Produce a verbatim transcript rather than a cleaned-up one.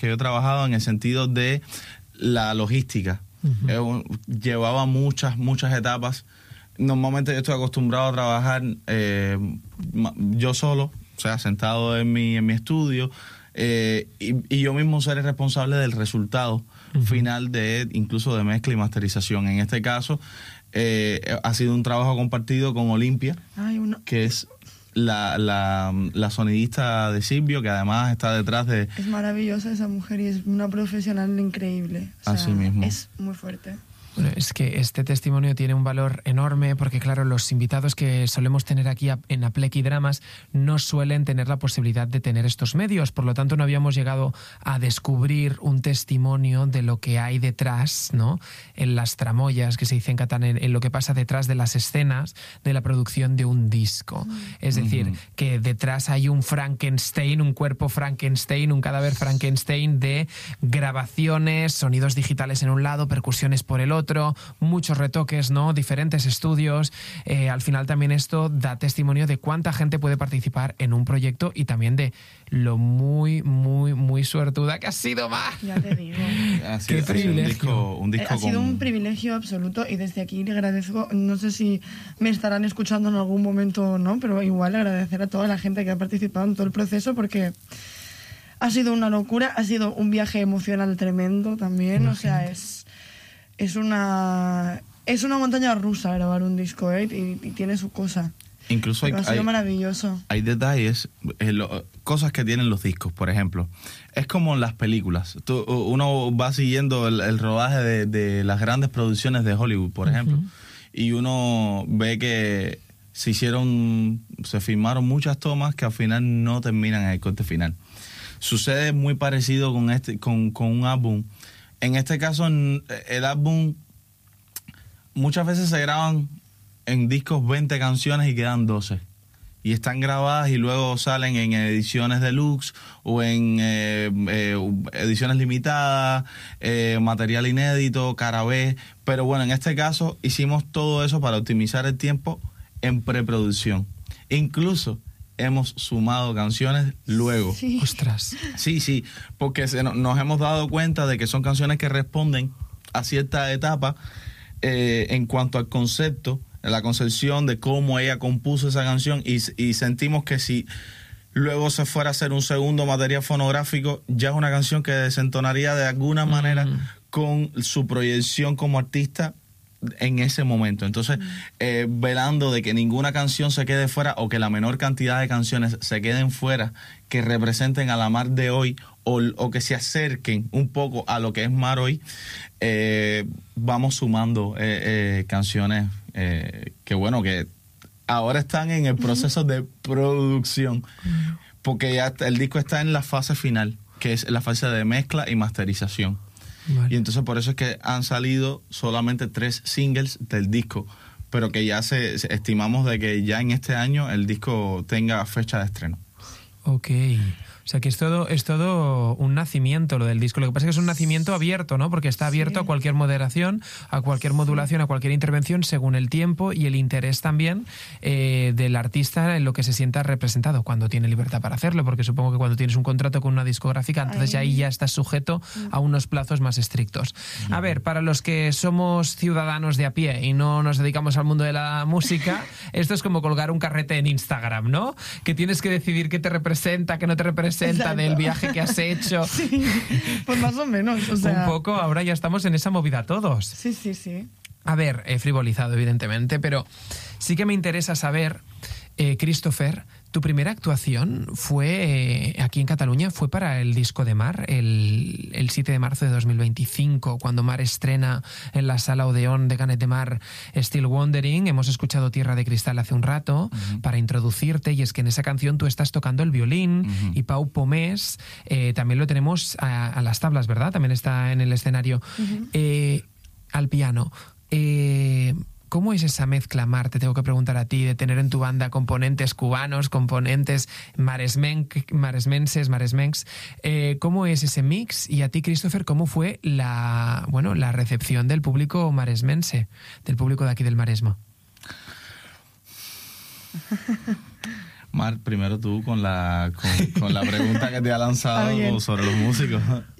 que yo he trabajado en el sentido de la logística. Uh-huh. Eh, llevaba muchas, muchas etapas. Normalmente yo estoy acostumbrado a trabajar eh, yo solo, o sea, sentado en mi, en mi estudio, eh, y, y yo mismo ser el responsable del resultado uh-huh. final de incluso de mezcla y masterización. En este caso, eh, ha sido un trabajo compartido con Olimpia, Ay, uno... que es la, la, la sonidista de Silvio, que además está detrás de... Es maravillosa esa mujer y es una profesional increíble. O sea, así mismo. Es muy fuerte. Bueno, es que este testimonio tiene un valor enorme porque, claro, los invitados que solemos tener aquí en Aplequi Dramas no suelen tener la posibilidad de tener estos medios. Por lo tanto, no habíamos llegado a descubrir un testimonio de lo que hay detrás, ¿no? En las tramoyas, que se dice en catalán, en, en lo que pasa detrás de las escenas de la producción de un disco. Mm. Es decir, mm-hmm. que detrás hay un Frankenstein, un cuerpo Frankenstein, un cadáver Frankenstein de grabaciones, sonidos digitales en un lado, percusiones por el otro, otro, muchos retoques, ¿no? Diferentes estudios. Eh, al final también esto da testimonio de cuánta gente puede participar en un proyecto y también de lo muy, muy, muy suertuda que ha sido Mar. Ya te digo. Ha sido, Qué privilegio. Un disco, un disco ha sido con... un privilegio absoluto y desde aquí le agradezco, no sé si me estarán escuchando en algún momento o no, pero igual agradecer a toda la gente que ha participado en todo el proceso porque ha sido una locura, ha sido un viaje emocional tremendo también, Imagínate. o sea, es... Es una es una montaña rusa grabar un disco, ¿eh? y, y tiene su cosa. Incluso hay, ha sido hay, maravilloso. Hay detalles, eh, lo, cosas que tienen los discos, por ejemplo. Es como en las películas. Tú, uno va siguiendo el, el rodaje de, de las grandes producciones de Hollywood, por ejemplo, uh-huh. y uno ve que se hicieron, se filmaron muchas tomas que al final no terminan en el corte final. Sucede muy parecido con este, con, con un álbum. En este caso, el álbum muchas veces se graban en discos veinte canciones y quedan doce. Y están grabadas y luego salen en ediciones deluxe o en eh, eh, ediciones limitadas, eh, material inédito, cara B. Pero bueno, en este caso hicimos todo eso para optimizar el tiempo en preproducción. Incluso hemos sumado canciones luego. Sí. Ostras. Sí, sí, porque se, no, nos hemos dado cuenta de que son canciones que responden a cierta etapa eh, en cuanto al concepto, la concepción de cómo ella compuso esa canción y, y sentimos que si luego se fuera a hacer un segundo material fonográfico, ya es una canción que desentonaría de alguna manera mm. con su proyección como artista en ese momento. Entonces, mm. eh, velando de que ninguna canción se quede fuera o que la menor cantidad de canciones se queden fuera que representen a la Mar de hoy o, o que se acerquen un poco a lo que es Mar hoy, eh, vamos sumando eh, eh, canciones eh, que bueno, que ahora están en el proceso mm. de producción, mm. porque ya el disco está en la fase final, que es la fase de mezcla y masterización. Vale. Y entonces por eso es que han salido solamente tres singles del disco, pero que ya se, se estimamos de que ya en este año el disco tenga fecha de estreno. Ok. O sea que es todo, es todo un nacimiento lo del disco. Lo que pasa es que es un nacimiento abierto, ¿no? Porque está abierto sí. a cualquier moderación, a cualquier modulación, a cualquier intervención según el tiempo y el interés también eh, del artista en lo que se sienta representado cuando tiene libertad para hacerlo, porque supongo que cuando tienes un contrato con una discográfica, entonces ahí ya estás sujeto a unos plazos más estrictos. A ver, para los que somos ciudadanos de a pie y no nos dedicamos al mundo de la música, esto es como colgar un carrete en Instagram, ¿no? Que tienes que decidir qué te representa, qué no te representa, Exacto. del viaje que has hecho. Sí, pues más o menos. O sea... Un poco, ahora ya estamos en esa movida todos. Sí, sí, sí. A ver, he frivolizado evidentemente, pero sí que me interesa saber, eh, Christopher, tu primera actuación fue eh, aquí en Cataluña, fue para el disco de Mar, el, el siete de marzo de dos mil veinticinco, cuando Mar estrena en la Sala Odeón de Canet de Mar Still Wondering. Hemos escuchado Tierra de Cristal hace un rato uh-huh. para introducirte, y es que en esa canción tú estás tocando el violín uh-huh. y Pau Pomés eh, también lo tenemos a, a las tablas, ¿verdad? También está en el escenario uh-huh. eh, al piano. Eh... ¿Cómo es esa mezcla, Mar? Te tengo que preguntar a ti, de tener en tu banda componentes cubanos, componentes maresmen, maresmenses, maresmencs. Eh, ¿Cómo es ese mix? Y a ti, Christopher, ¿cómo fue la, bueno, la recepción del público maresmense, del público de aquí del Maresmo? Mar, primero tú con la, con, con la pregunta que te ha lanzado sobre los músicos.